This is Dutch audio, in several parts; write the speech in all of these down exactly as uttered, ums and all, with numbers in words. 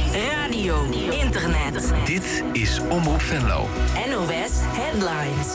radio, internet. Dit is Omroep Venlo. N O S Headlines.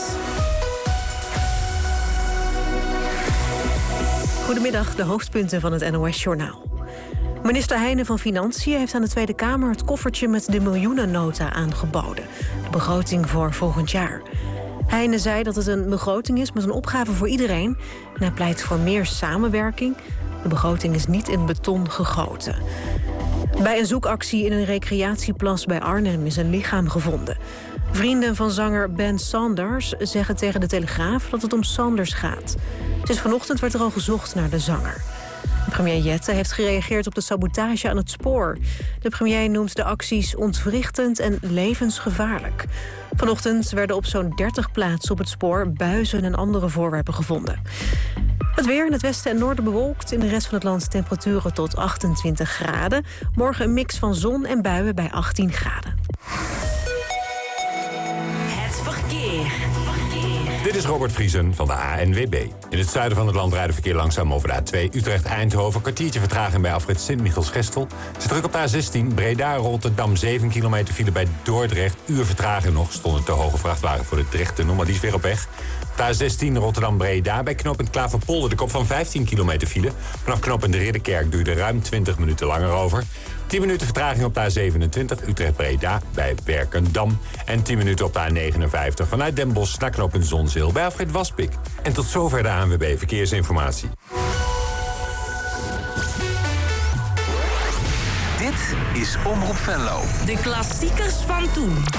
Goedemiddag, de hoofdpunten van het N O S-journaal. Minister Heijnen van Financiën heeft aan de Tweede Kamer het koffertje met de miljoenennota aangeboden. De begroting voor volgend jaar. Heijnen zei dat het een begroting is met een opgave voor iedereen. En hij pleit voor meer samenwerking. De begroting is niet in beton gegoten. Bij een zoekactie in een recreatieplas bij Arnhem is een lichaam gevonden. Vrienden van zanger Ben Sanders zeggen tegen de Telegraaf dat het om Sanders gaat. Sinds vanochtend werd er al gezocht naar de zanger. Premier Jette heeft gereageerd op de sabotage aan het spoor. De premier noemt de acties ontwrichtend en levensgevaarlijk. Vanochtend werden op zo'n dertig plaatsen op het spoor buizen en andere voorwerpen gevonden. Het weer in het westen en noorden bewolkt. In de rest van het land temperaturen tot achtentwintig graden. Morgen een mix van zon en buien bij achttien graden. Het verkeer. Dit is Robert Vriesen van de A N W B. In het zuiden van het land rijdt het verkeer langzaam over de A twee Utrecht-Eindhoven. Kwartiertje vertraging bij afrit Sint-Michiels-Gestel. Zit druk op de A zestien Breda-Rotterdam, zeven kilometer file bij Dordrecht. Uur vertraging nog, stond een te hoge vrachtwagen voor de Drechtunnel, maar die is weer op weg. De A zestien Rotterdam-Breda bij knooppunt Klaverpolder, de kop van vijftien kilometer file. Vanaf knooppunt de Ridderkerk duurde ruim twintig minuten langer over. tien minuten vertraging op de A zevenentwintig Utrecht-Breda bij Werkendam. En tien minuten op de A negenenvijftig vanuit Den Bosch naar knooppunt Zonzeel bij afrit Waspik. En tot zover de A N W B Verkeersinformatie. Dit is Omroep Venlo. De klassiekers van toen.